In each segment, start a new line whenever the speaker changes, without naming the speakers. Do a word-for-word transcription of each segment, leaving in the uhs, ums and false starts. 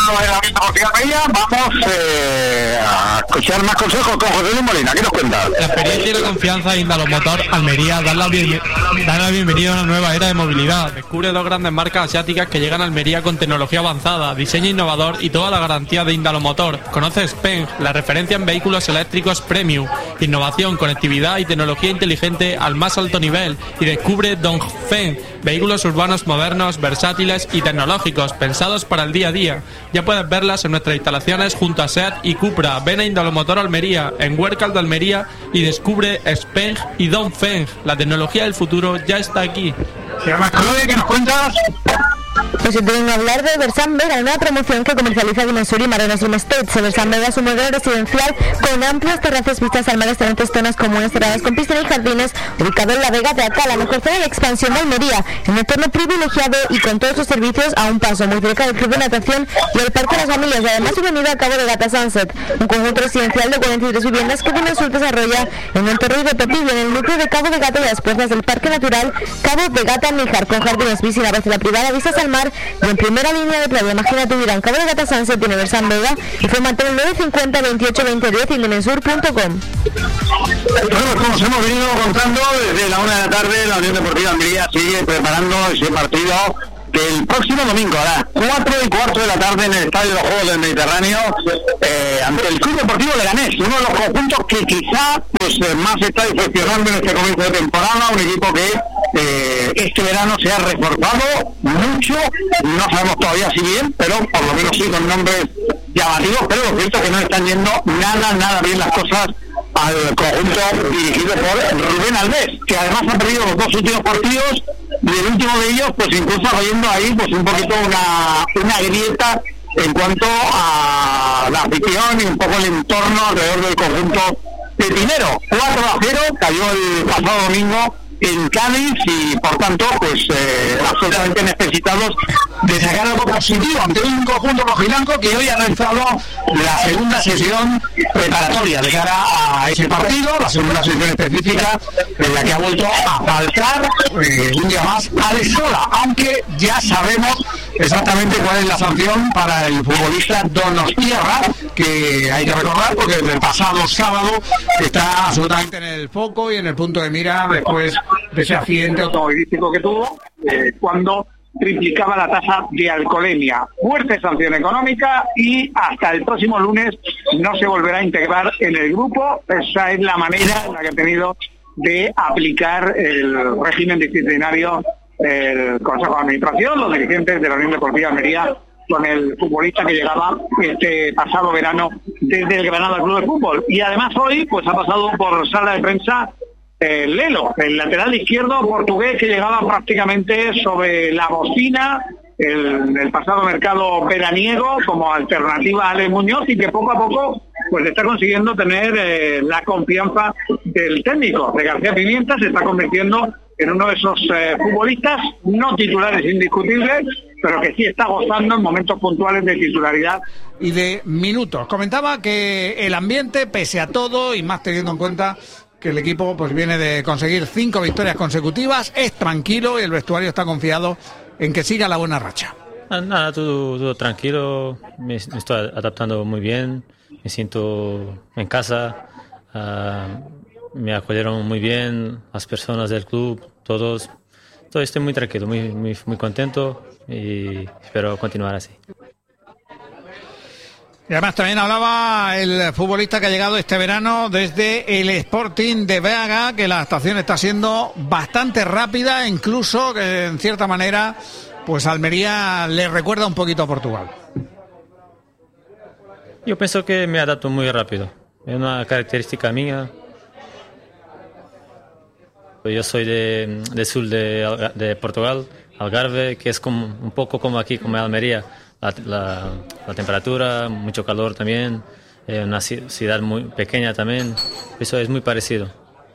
en la Unión Deportiva Almería. Vamos eh, a escuchar más consejos con José Luis Molina. ¿Qué nos cuentas?
La experiencia y la confianza de Indalomotor Almería dan la, bien, dan la bienvenida a una nueva era de movilidad. Descubre dos grandes marcas asiáticas que llegan a Almería con tecnología avanzada, diseño innovador y toda la garantía de Indalomotor. Conoce Speng, la referencia en vehículos eléctricos premium, innovación, conectividad y tecnología inteligente al más alto nivel. Y descubre Dongfeng, vehículos urbanos modernos, versátiles y tecnológicos, pensados para el día a día. Ya puedes verlas en nuestras instalaciones junto a SEAT y Cupra. Ven a Indalomotor Almería, en Huércal de Almería, y descubre Speng y Dongfeng. La tecnología del futuro ya está aquí.
¿Qué más, Chloe? ¿Qué nos cuentas?
Pues hoy tengo que hablar de Versan Vega, una promoción que comercializa Dimensur y Marenas Estates. Versan Vega es un modelo residencial con amplias terrazas, vistas al mar, excelentes zonas comunes cerradas con piscina y jardines, ubicado en la Vega de Alcalá, la mejor zona de expansión de Almería, en un entorno privilegiado y con todos sus servicios a un paso, muy cerca del club de natación y el Parque de las Familias, y además subvenida a Cabo de Gata Sunset, un conjunto residencial de cuarenta y tres viviendas que Dimensur desarrolla en un entorno irrepetible en el núcleo de Cabo de Gata y las puertas del Parque Natural Cabo de Gata Níjar, con jardines, piscina, parcela privada, vistas al mar y en primera línea de playa. Imagina tu vida en Cabo de Gata Sunset, tiene Versan Vega, y fue mantener el nueve cincuenta veintiocho veinte diez y dimensur punto com.
Bueno, como os hemos venido contando, desde la una de la tarde la Unión Deportiva Almería sigue preparando ese partido del próximo domingo a las cuatro y cuarto de la tarde en el Estadio de los Juegos del Mediterráneo, eh, ante el Club Deportivo Leganés, uno de los conjuntos que quizá pues eh, más está decepcionando en este comienzo de temporada, un equipo que eh, este verano se ha reforzado mucho, no sabemos todavía si bien, pero por lo menos sí con nombres llamativos, pero lo cierto es que no están yendo nada, nada bien las cosas al conjunto dirigido por Rubén Alves, que además ha perdido los dos últimos partidos, y el último de ellos pues incluso viendo ahí pues un poquito una, una grieta en cuanto a la afición y un poco el entorno alrededor del conjunto de Tinero. cuatro a cero cayó el pasado domingo en Cádiz y por tanto pues eh, absolutamente necesitados de sacar algo positivo ante un conjunto rojiblanco que hoy ha realizado la segunda sesión preparatoria de cara a ese partido, la segunda sesión específica en la que ha vuelto a faltar eh, un día más Alex Sola, aunque ya sabemos exactamente cuál es la sanción para el futbolista Donostiarra, que hay que recordar porque desde el pasado sábado está absolutamente en el foco y en el punto de mira después de ese accidente automovilístico que tuvo eh, cuando triplicaba la tasa de alcoholemia. Fuerte sanción económica y hasta el próximo lunes no se volverá a integrar en el grupo. Esa es la manera en la que ha tenido de aplicar el régimen disciplinario el Consejo de Administración, los dirigentes de la Unión Deportiva Almería, con el futbolista que llegaba este pasado verano desde el Granada Club de Fútbol. Y además hoy pues ha pasado por sala de prensa eh, Lelo, el lateral izquierdo portugués que llegaba prácticamente sobre la bocina el, el pasado mercado veraniego como alternativa a Ale Muñoz, y que poco a poco pues está consiguiendo tener eh, la confianza del técnico de García Pimienta. Se está convirtiendo en uno de esos eh, futbolistas no titulares indiscutibles, pero que sí está gozando en momentos puntuales de titularidad
y de minutos. Comentaba que el ambiente, pese a todo, y más teniendo en cuenta que el equipo pues viene de conseguir cinco victorias consecutivas, es tranquilo y el vestuario está confiado en que siga la buena racha.
Nada, todo, todo tranquilo, me, me estoy adaptando muy bien, me siento en casa, uh, me acogieron muy bien las personas del club, todos, todo estoy muy tranquilo, muy, muy, muy contento y espero continuar así.
Y además también hablaba el futbolista que ha llegado este verano desde el Sporting de Braga, que la adaptación está siendo bastante rápida, incluso que en cierta manera pues Almería le recuerda un poquito a Portugal.
Yo pienso que me adapto muy rápido, es una característica mía. Yo soy de, de sur de, de Portugal, Algarve, que es como, un poco como aquí, como Almería. La, la, la temperatura, mucho calor también, eh, una ciudad muy pequeña también, eso es muy parecido.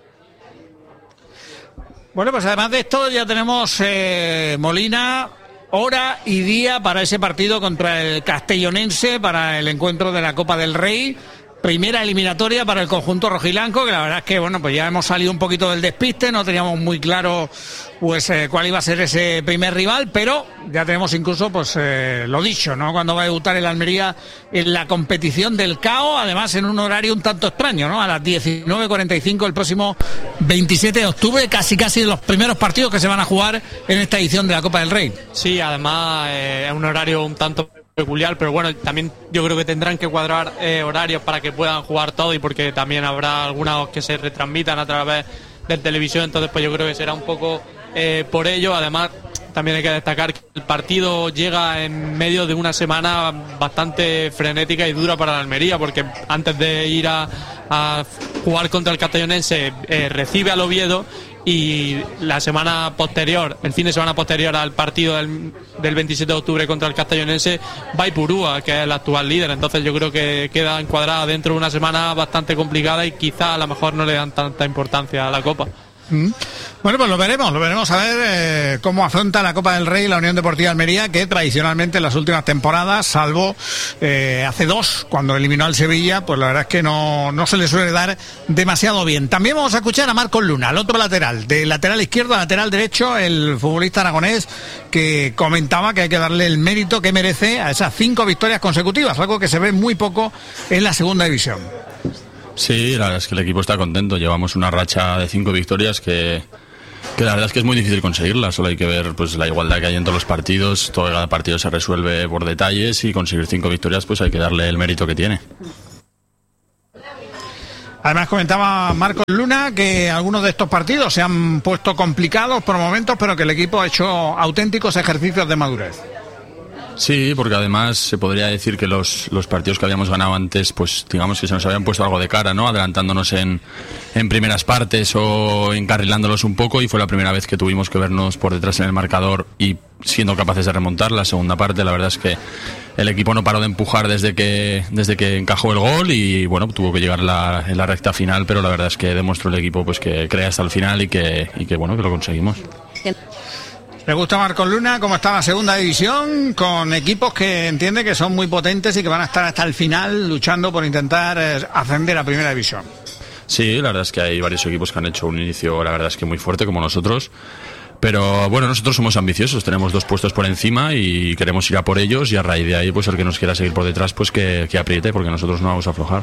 Bueno, pues además de esto ya tenemos eh, Molina, hora y día para ese partido contra el Castellonense, para el encuentro de la Copa del Rey, primera eliminatoria para el conjunto rojiblanco, que la verdad es que bueno, pues ya hemos salido un poquito del despiste, no teníamos muy claro pues eh, cuál iba a ser ese primer rival, pero ya tenemos incluso pues eh, lo dicho, ¿no? Cuando va a debutar el Almería en la competición del C A O, además en un horario un tanto extraño, ¿no? A las diecinueve cuarenta y cinco el próximo veintisiete de octubre, casi casi de los primeros partidos que se van a jugar en esta edición de la Copa del Rey.
Sí, además eh, es un horario un tanto peculiar, pero bueno, también yo creo que tendrán que cuadrar eh, horarios para que puedan jugar todo, y porque también habrá algunos que se retransmitan a través de televisión, entonces pues yo creo que será un poco eh, por ello. Además también hay que destacar que el partido llega en medio de una semana bastante frenética y dura para la Almería, porque antes de ir a, a jugar contra el Castellonense eh, recibe al Oviedo, y la semana posterior, el fin de semana posterior al partido del, del veintisiete de octubre contra el Castellonense, va a Ipurúa, que es el actual líder. Entonces yo creo que queda encuadrada dentro de una semana bastante complicada, y quizá a lo mejor no le dan tanta importancia a la Copa.
Mm. Bueno, pues lo veremos, lo veremos a ver eh, cómo afronta la Copa del Rey la Unión Deportiva Almería, que tradicionalmente en las últimas temporadas, salvo eh, hace dos, cuando eliminó al Sevilla, pues la verdad es que no, no se le suele dar demasiado bien. También vamos a escuchar a Marcos Luna, el otro lateral, de lateral izquierdo a lateral derecho, el futbolista aragonés, que comentaba que hay que darle el mérito que merece a esas cinco victorias consecutivas, algo que se ve muy poco en la segunda división.
Sí, la verdad es que el equipo está contento. Llevamos una racha de cinco victorias que, que la verdad es que es muy difícil conseguirla. Solo hay que ver pues la igualdad que hay en todos los partidos. Todo cada partido se resuelve por detalles, y conseguir cinco victorias pues hay que darle el mérito que tiene.
Además comentaba Marcos Luna que algunos de estos partidos se han puesto complicados por momentos, pero que el equipo ha hecho auténticos ejercicios de madurez.
Sí, porque además se podría decir que los, los partidos que habíamos ganado antes, pues digamos que se nos habían puesto algo de cara, ¿no? Adelantándonos en, en primeras partes o encarrilándolos un poco, y fue la primera vez que tuvimos que vernos por detrás en el marcador y siendo capaces de remontar. La segunda parte, la verdad es que el equipo no paró de empujar desde que desde que encajó el gol, y bueno, tuvo que llegar la, en la recta final, pero la verdad es que demostró el equipo pues que crea hasta el final y que, y que bueno, que lo conseguimos.
Le gusta Marcos Luna cómo está la segunda división, con equipos que entiende que son muy potentes y que van a estar hasta el final luchando por intentar ascender a primera división.
Sí, la verdad es que hay varios equipos que han hecho un inicio, la verdad es que muy fuerte, como nosotros. Pero bueno, nosotros somos ambiciosos, tenemos dos puestos por encima y queremos ir a por ellos, y a raíz de ahí pues el que nos quiera seguir por detrás pues que, que apriete, porque nosotros no vamos a aflojar.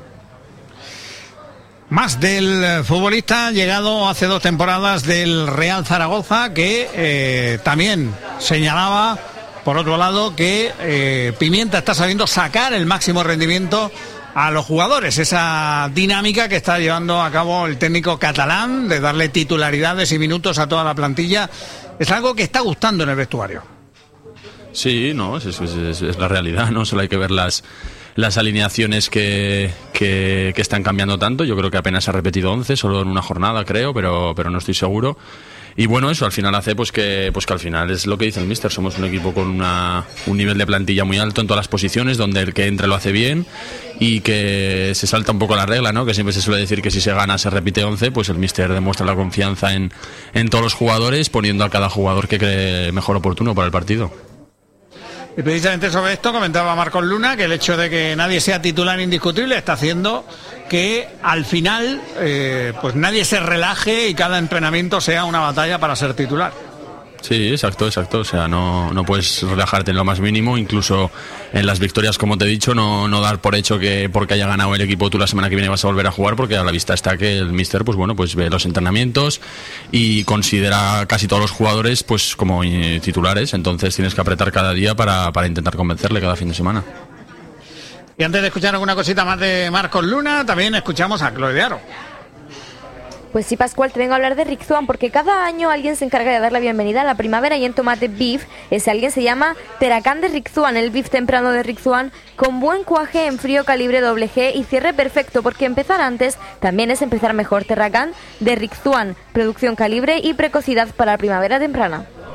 Más del futbolista llegado hace dos temporadas del Real Zaragoza, que eh, también señalaba, por otro lado, que eh, Pimienta está sabiendo sacar el máximo rendimiento a los jugadores. Esa dinámica que está llevando a cabo el técnico catalán de darle titularidades y minutos a toda la plantilla es algo que está gustando en el vestuario.
Sí, no, es, es, es, es la realidad, no solo hay que ver las las alineaciones que, que, que están cambiando tanto. Yo creo que apenas ha repetido once, solo en una jornada creo, pero, pero no estoy seguro. Y bueno, eso al final hace pues que pues que al final es lo que dice el míster, somos un equipo con una, un nivel de plantilla muy alto en todas las posiciones, donde el que entre lo hace bien, y que se salta un poco la regla, ¿no? Que siempre se suele decir que si se gana se repite once, pues el míster demuestra la confianza en, en todos los jugadores, poniendo a cada jugador que cree mejor oportuno para el partido.
Y precisamente sobre esto comentaba Marcos Luna que el hecho de que nadie sea titular indiscutible está haciendo que al final eh, pues nadie se relaje y cada entrenamiento sea una batalla para ser titular.
Sí, exacto, exacto. O sea, no, no puedes relajarte en lo más mínimo, incluso en las victorias, como te he dicho, no, no dar por hecho que porque haya ganado el equipo tú la semana que viene vas a volver a jugar, porque a la vista está que el míster, pues bueno, pues ve los entrenamientos y considera casi todos los jugadores pues como titulares, entonces tienes que apretar cada día para, para intentar convencerle cada fin de semana.
Y antes de escuchar alguna cosita más de Marcos Luna, también escuchamos a Chloe de Aro.
Pues sí, Pascual, te vengo a hablar de Riczuan, porque cada año alguien se encarga de dar la bienvenida a la primavera, y en Tomate Beef ese alguien se llama Teracán de Riczuan, el beef temprano de Riczuan, con buen cuaje en frío calibre doble G y cierre perfecto, porque empezar antes también es empezar mejor. Teracán de Riczuan, producción calibre y precocidad para la primavera temprana.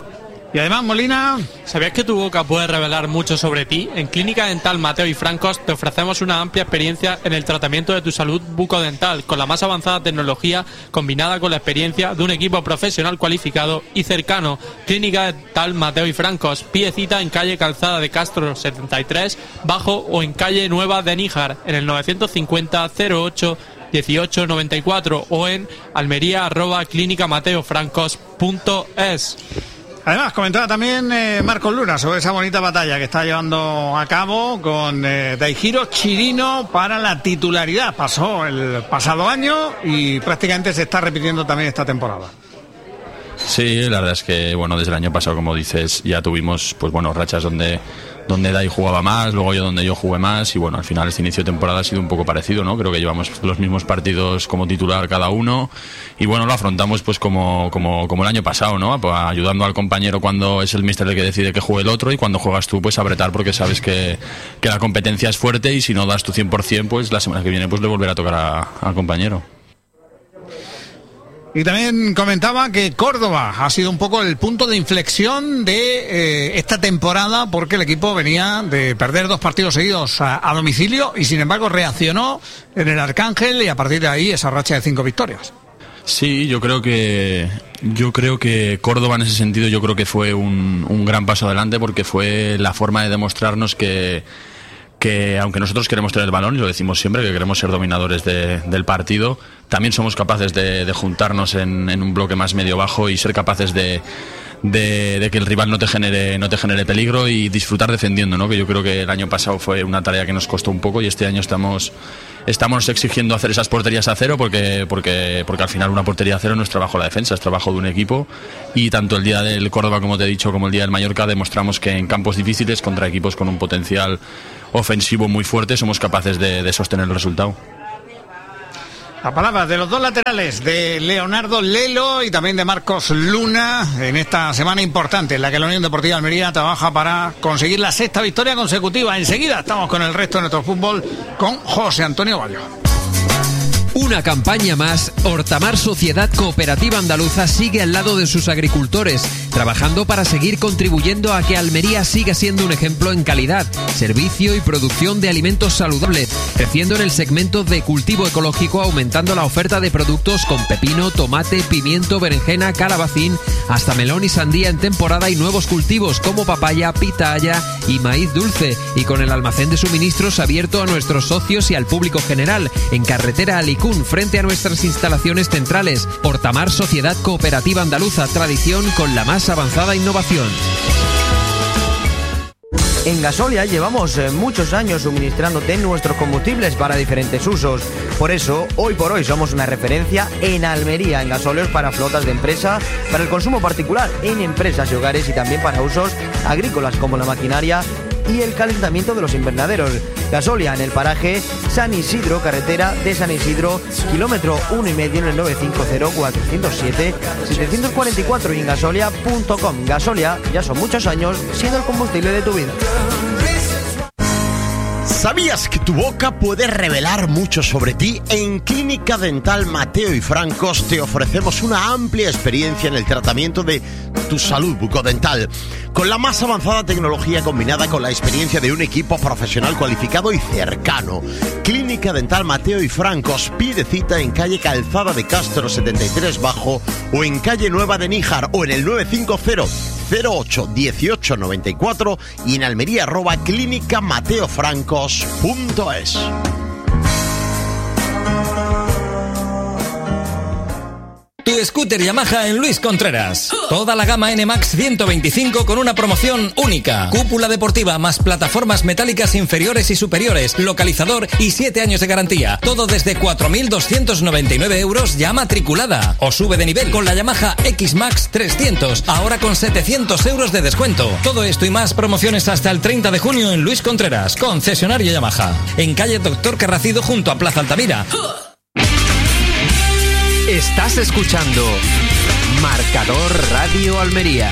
Y además, Molina,
¿sabías que tu boca puede revelar mucho sobre ti? En Clínica Dental Mateo y Francos te ofrecemos una amplia experiencia en el tratamiento de tu salud bucodental con la más avanzada tecnología combinada con la experiencia de un equipo profesional cualificado y cercano. Clínica Dental Mateo y Francos, pide cita en calle Calzada de Castro setenta y tres Bajo o en calle Nueva de Níjar en el novecientos cincuenta cero ocho dieciocho noventa y cuatro o en almería arroba clínica mateo francos punto es.
además comentaba también eh, Marcos Luna sobre esa bonita batalla que está llevando a cabo con eh, Daihiro Chirino para la titularidad. Pasó el pasado año y prácticamente se está repitiendo también esta temporada.
Sí, la verdad es que bueno, desde el año pasado, como dices, ya tuvimos pues bueno, rachas donde donde Dai jugaba más, luego yo donde yo jugué más, y bueno, al final este inicio de temporada ha sido un poco parecido, ¿no? Creo que llevamos los mismos partidos como titular cada uno, y bueno, lo afrontamos pues como, como, como el año pasado, ¿no? Pues ayudando al compañero cuando es el míster el que decide que juegue el otro, y cuando juegas tú pues apretar, porque sabes que, que la competencia es fuerte, y si no das tu cien por ciento, pues la semana que viene pues le volverá a tocar a, al compañero.
Y también comentaba que Córdoba ha sido un poco el punto de inflexión de eh, esta temporada, porque el equipo venía de perder dos partidos seguidos a, a domicilio y sin embargo reaccionó en el Arcángel, y a partir de ahí esa racha de cinco victorias.
Sí, yo creo que yo creo que Córdoba en ese sentido yo creo que fue un, un gran paso adelante, porque fue la forma de demostrarnos que que aunque nosotros queremos tener el balón, y lo decimos siempre, que queremos ser dominadores de, del partido, también somos capaces de, de juntarnos en, en un bloque más medio-bajo y ser capaces de, de, de que el rival no te genere no te genere peligro y disfrutar defendiendo, ¿no? Que yo creo que el año pasado fue una tarea que nos costó un poco, y este año estamos estamos exigiendo hacer esas porterías a cero, porque porque porque al final una portería a cero no es trabajo de la defensa, es trabajo de un equipo, y tanto el día del Córdoba, como te he dicho, como el día del Mallorca demostramos que en campos difíciles contra equipos con un potencial ofensivo muy fuerte somos capaces de, de sostener el resultado.
La palabra de los dos laterales, de Leonardo Lelo y también de Marcos Luna, en esta semana importante en la que la Unión Deportiva Almería trabaja para conseguir la sexta victoria consecutiva. Enseguida estamos con el resto de nuestro fútbol con José Antonio Bayo.
Una campaña más, Hortamar Sociedad Cooperativa Andaluza sigue al lado de sus agricultores, trabajando para seguir contribuyendo a que Almería siga siendo un ejemplo en calidad, servicio y producción de alimentos saludables, creciendo en el segmento de cultivo ecológico, aumentando la oferta de productos con pepino, tomate, pimiento, berenjena, calabacín, hasta melón y sandía en temporada, y nuevos cultivos como papaya, pitaya y maíz dulce, y con el almacén de suministros abierto a nuestros socios y al público general, en carretera Alicún, frente a nuestras instalaciones centrales. Hortamar Sociedad Cooperativa Andaluza, tradición con la más avanzada innovación.
En Gasolia llevamos eh, muchos años suministrándote nuestros combustibles para diferentes usos. Por eso, hoy por hoy somos una referencia en Almería en gasóleos para flotas de empresa, para el consumo particular en empresas y hogares, y también para usos agrícolas como la maquinaria y el calentamiento de los invernaderos. Gasolia en el paraje San Isidro, carretera de San Isidro, kilómetro uno y medio, en el nueve cinco cero, cuatro cero siete, siete cuatro cuatro, y en gasolia punto com. Gasolia, ya son muchos años siendo el combustible de tu vida.
¿Sabías que tu boca puede revelar mucho sobre ti? En Clínica Dental Mateo y Francos te ofrecemos una amplia experiencia en el tratamiento de tu salud bucodental, con la más avanzada tecnología combinada con la experiencia de un equipo profesional cualificado y cercano. Clínica Dental Mateo y Francos, pide cita en calle Calzada de Castro setenta y tres Bajo o en calle Nueva de Níjar, o en el nueve cinco cero, cero ocho, dieciocho noventa y cuatro, y en Almería arroba clínica mateo francos punto es.
Tu scooter Yamaha en Luis Contreras. Toda la gama N Max ciento veinticinco con una promoción única. Cúpula deportiva más plataformas metálicas inferiores y superiores, localizador y siete años de garantía. Todo desde cuatro mil doscientos noventa y nueve euros ya matriculada. O sube de nivel con la Yamaha X-Max trescientos, ahora con setecientos euros de descuento. Todo esto y más promociones hasta el treinta de junio en Luis Contreras, concesionario Yamaha. En calle Doctor Carracido junto a Plaza Altamira.
Estás escuchando Marcador Radio Almería.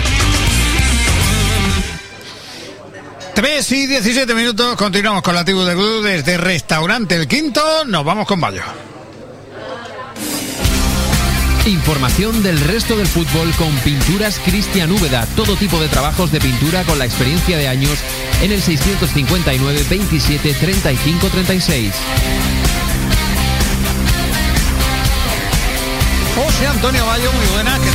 tres y diecisiete minutos, continuamos con la tribu del club desde Restaurante El Quinto. Nos vamos con Bayo.
Información del resto del fútbol con Pinturas Cristian Úbeda. Todo tipo de trabajos de pintura con la experiencia de años en el seiscientos cincuenta y nueve veintisiete treinta y cinco treinta y seis.
José Antonio Bayo, muy buena. ¿Qué